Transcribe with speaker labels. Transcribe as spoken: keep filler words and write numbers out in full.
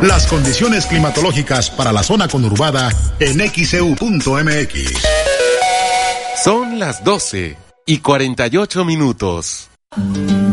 Speaker 1: Las condiciones climatológicas para la zona conurbada en X E U punto M X.
Speaker 2: Son las doce y cuarenta y ocho minutos.